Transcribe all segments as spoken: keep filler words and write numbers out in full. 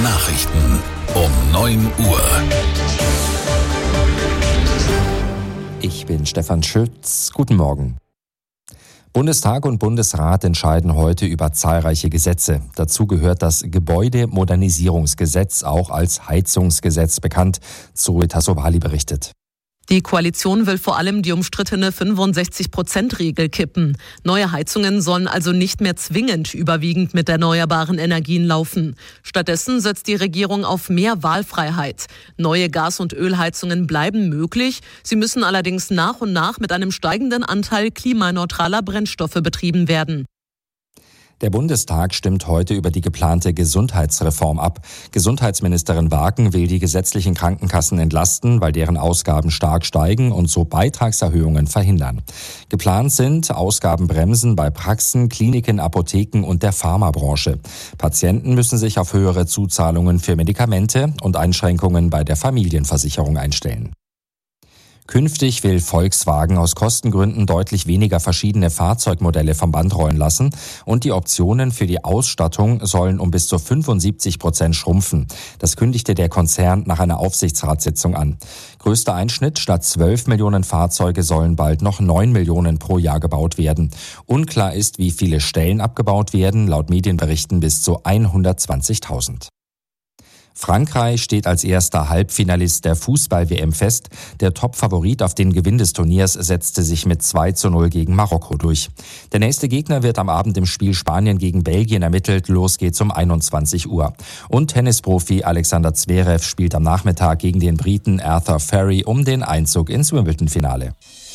Nachrichten um neun Uhr. Ich bin Stefan Schütz. Guten Morgen. Bundestag und Bundesrat entscheiden heute über zahlreiche Gesetze. Dazu gehört das Gebäudemodernisierungsgesetz, auch als Heizungsgesetz bekannt. Zoe Tassovali berichtet. Die Koalition will vor allem die umstrittene fünfundsechzig Prozent Regel kippen. Neue Heizungen sollen also nicht mehr zwingend überwiegend mit erneuerbaren Energien laufen. Stattdessen setzt die Regierung auf mehr Wahlfreiheit. Neue Gas- und Ölheizungen bleiben möglich. Sie müssen allerdings nach und nach mit einem steigenden Anteil klimaneutraler Brennstoffe betrieben werden. Der Bundestag stimmt heute über die geplante Gesundheitsreform ab. Gesundheitsministerin Wagen will die gesetzlichen Krankenkassen entlasten, weil deren Ausgaben stark steigen und so Beitragserhöhungen verhindern. Geplant sind Ausgabenbremsen bei Praxen, Kliniken, Apotheken und der Pharmabranche. Patienten müssen sich auf höhere Zuzahlungen für Medikamente und Einschränkungen bei der Familienversicherung einstellen. Künftig will Volkswagen aus Kostengründen deutlich weniger verschiedene Fahrzeugmodelle vom Band rollen lassen und die Optionen für die Ausstattung sollen um bis zu fünfundsiebzig Prozent schrumpfen. Das kündigte der Konzern nach einer Aufsichtsratssitzung an. Größter Einschnitt: statt zwölf Millionen Fahrzeuge sollen bald noch neun Millionen pro Jahr gebaut werden. Unklar ist, wie viele Stellen abgebaut werden, laut Medienberichten bis zu hundertzwanzigtausend. Frankreich steht als erster Halbfinalist der Fußball-W M fest. Der Top-Favorit auf den Gewinn des Turniers setzte sich mit zwei zu null gegen Marokko durch. Der nächste Gegner wird am Abend im Spiel Spanien gegen Belgien ermittelt. Los geht's um einundzwanzig Uhr. Und Tennisprofi Alexander Zverev spielt am Nachmittag gegen den Briten Arthur Ferry um den Einzug ins Wimbledon-Finale.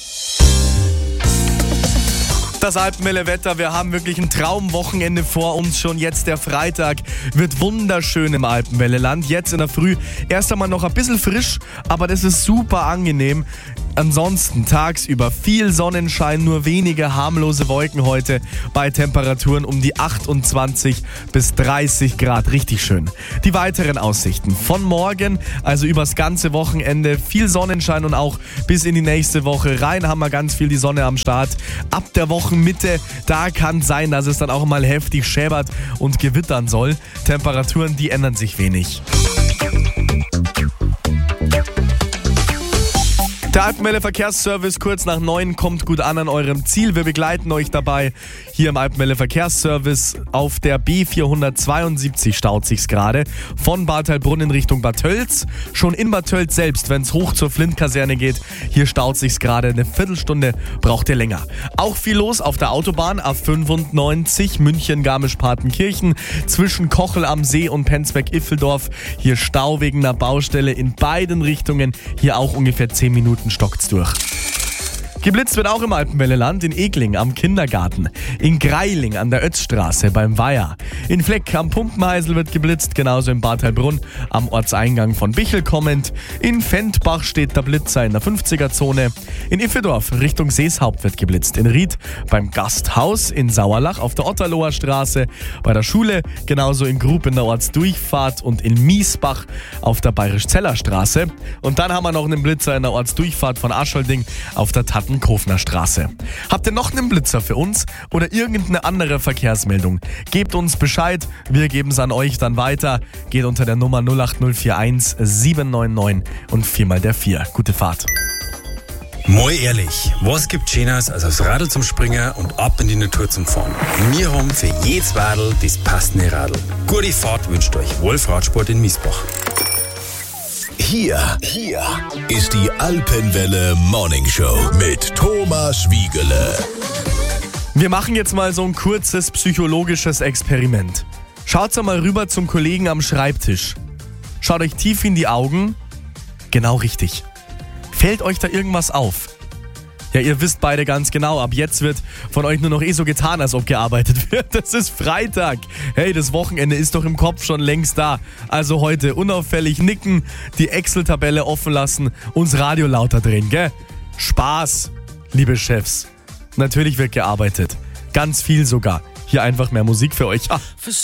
Das Alpenwelle-Wetter, wir haben wirklich ein Traumwochenende vor uns. Schon jetzt der Freitag wird wunderschön im Alpenwelle-Land. Jetzt in der Früh erst einmal noch ein bisschen frisch, aber das ist super angenehm. Ansonsten tagsüber viel Sonnenschein, nur wenige harmlose Wolken heute bei Temperaturen um die achtundzwanzig bis dreißig Grad. Richtig schön. Die weiteren Aussichten von morgen, also übers ganze Wochenende, viel Sonnenschein und auch bis in die nächste Woche rein haben wir ganz viel die Sonne am Start. Ab der Wochenmitte, da kann sein, dass es dann auch mal heftig schäbert und gewittern soll. Temperaturen, die ändern sich wenig. Der Alpenwelle Verkehrsservice kurz nach neun kommt gut an an eurem Ziel. Wir begleiten euch dabei hier im Alpenwelle Verkehrsservice. Auf der B vierhundertzweiundsiebzig staut sich's gerade von Bad Heilbrunn in Richtung Bad Tölz. Schon in Bad Tölz selbst, wenn es hoch zur Flint-Kaserne geht, hier staut sich's gerade. Eine Viertelstunde braucht ihr länger. Auch viel los auf der Autobahn A fünfundneunzig München-Garmisch-Partenkirchen zwischen Kochel am See und Penzberg-Iffeldorf. Hier Stau wegen einer Baustelle in beiden Richtungen. Hier auch ungefähr zehn Minuten stockt's durch. Geblitzt wird auch im Alpenwelle-Land, in Egling am Kindergarten, in Greiling an der Ötzstraße beim Weiher, in Fleck am Pumpenheisel wird geblitzt, genauso in Bad Heilbrunn am Ortseingang von Bichl kommend, in Fendbach steht der Blitzer in der fünfziger-Zone, in Iffedorf Richtung Seeshaupt wird geblitzt, in Ried beim Gasthaus, in Sauerlach auf der Otterloher Straße, bei der Schule, genauso in Grub in der Ortsdurchfahrt und in Miesbach auf der Bayerisch-Zeller Straße. Und dann haben wir noch einen Blitzer in der Ortsdurchfahrt von Aschholding auf der Tatten Kofner Straße. Habt ihr noch einen Blitzer für uns oder irgendeine andere Verkehrsmeldung? Gebt uns Bescheid, wir geben es an euch dann weiter. Geht unter der Nummer null acht null vier eins sieben neun neun und viermal der vier. Gute Fahrt. Mal ehrlich, was gibt Schöneres als aufs Radl zum Springen und ab in die Natur zum Fahren? Wir haben für jedes Wadl das passende Radl. Gute Fahrt wünscht euch Wolf Radsport in Miesbach. Hier, hier ist die Alpenwelle Morning Show mit Thomas Wiegele. Wir machen jetzt mal so ein kurzes psychologisches Experiment. Schaut mal rüber zum Kollegen am Schreibtisch. Schaut euch tief in die Augen. Genau richtig. Fällt euch da irgendwas auf? Ja, ihr wisst beide ganz genau, ab jetzt wird von euch nur noch eh so getan, als ob gearbeitet wird. Das ist Freitag. Hey, das Wochenende ist doch im Kopf schon längst da. Also heute unauffällig nicken, die Excel-Tabelle offen lassen, uns Radio lauter drehen, gell? Spaß, liebe Chefs. Natürlich wird gearbeitet. Ganz viel sogar. Hier einfach mehr Musik für euch. Ah.